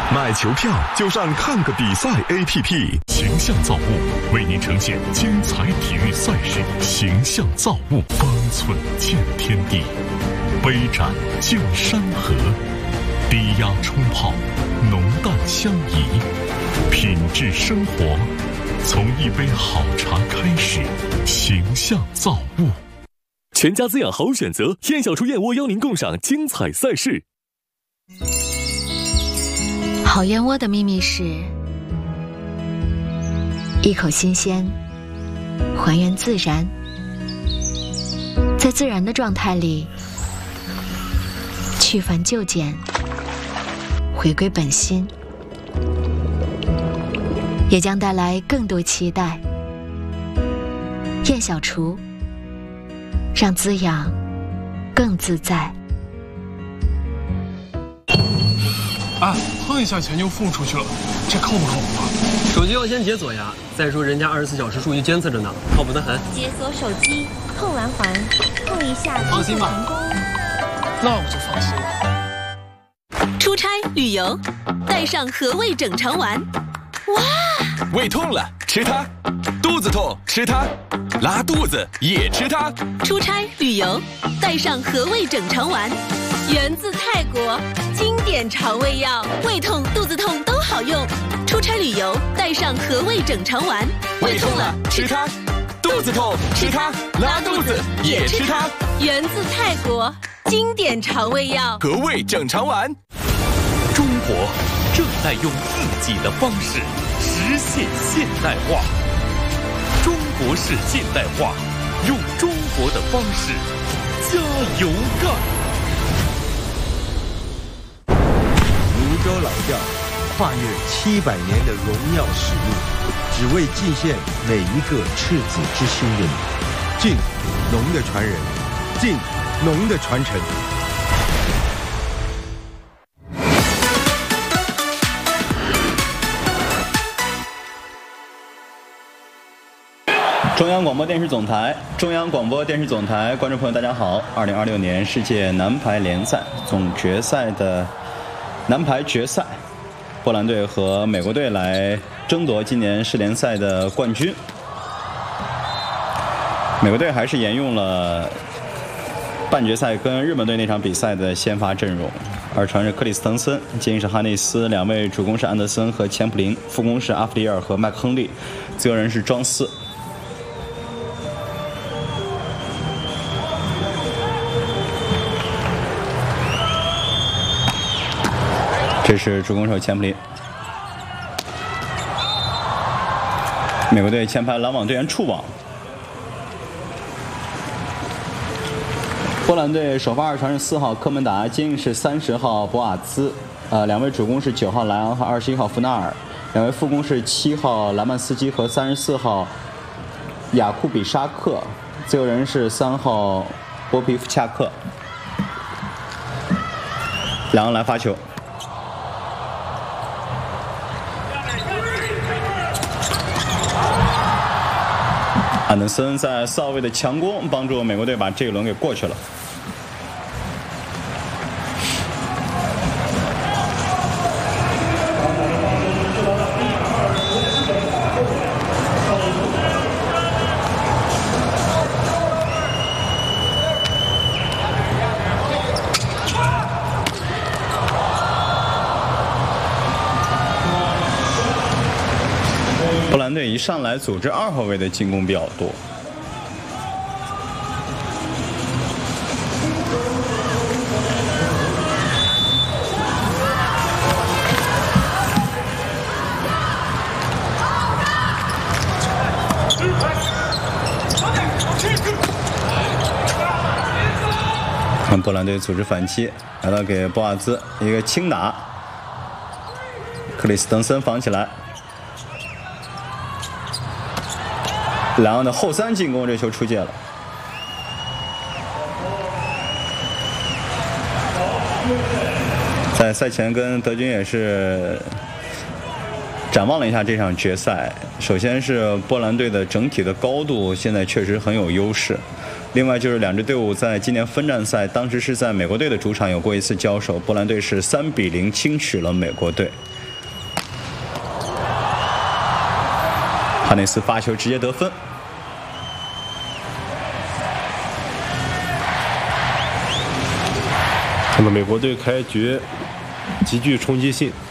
买球票就上看个比赛 APP。形象造物为您呈现精彩体育赛事，形象造物，方寸见天地，杯盏见山河，低压冲泡，浓淡相宜，品质生活，从一杯好茶开始。形象造物， 全家滋养好选择，燕小厨燕窝邀您共赏精彩赛事。 好燕窝的秘密是一口新鲜，还原自然，在自然的状态里去繁就简，回归本心，也将带来更多期待。燕小厨，让滋养更自在。 啊，碰一下钱就付出去了，这靠不靠谱啊？ 手机要先解锁呀，再说人家24小时数据监测着呢，靠谱得很。 解锁手机，碰完环，碰一下， 放心吧。那我就放心了。 出差旅游，带上和味整肠丸。哇！ 胃痛了吃它，肚子痛吃它，拉肚子也吃它。 出差旅游，带上和味整肠丸，源自泰国，经典肠胃药，胃痛、肚子痛都好用。出差旅游，带上和味整肠丸。 胃痛了吃它，肚子痛吃它，拉肚子也吃它。 源自泰国，经典肠胃药， 和味整肠丸。 中国正在用自己的方式实现现代化。中国式现代化，用中国的方式加油干。 泸州老调跨越700年的荣耀使命，只为尽献每一个赤子之心的你。敬农的传人，敬农的传承。 中央广播电视总台，中央广播电视总台，观众朋友大家好！2026年世界男排联赛总决赛的男排决赛，波兰队和美国队来争夺今年世联赛的冠军。美国队还是沿用了半决赛跟日本队那场比赛的先发阵容，二传是克里斯滕森，接应是哈内斯，两位主攻是安德森和钱普林，副攻是阿弗里尔和麦克亨利，自由人是庄斯。这是主攻手钱普林。美国队前排拦网队员触网。波兰队首发二传是4号科门达，接应是30号博瓦兹，两位主攻是9号莱昂和21号弗纳尔，两位副攻是7号兰曼斯基和34号雅库比沙克，自由人是3号波皮夫恰克。莱昂来发球。安德森在4号位的强攻帮助美国队把这一轮给过去了。波兰队一上来组织2号位的进攻比较多。看波兰队组织反击，来到给博瓦兹一个轻打，克里斯滕森防起来。莱昂的后3进攻，这球出界了。在赛前跟德军也是展望了一下这场决赛。首先是波兰队的整体的高度现在确实很有优势，另外就是两支队伍在今年分站赛当时是在美国队的主场有过一次交手，波兰队是3-0轻取了美国队。 哈内斯发球直接得分。 看到美国队开局极具冲击性。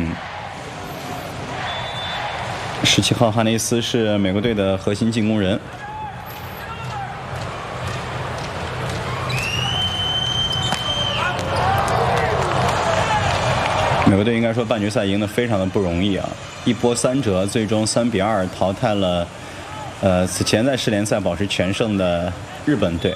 17号哈内斯是美国队的核心进攻人。美国队应该说半决赛赢得非常的不容易啊，一波3折，最终3比2淘汰了此前在世联赛保持全胜的日本队。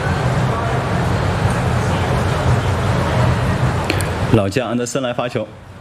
老将安德森来发球。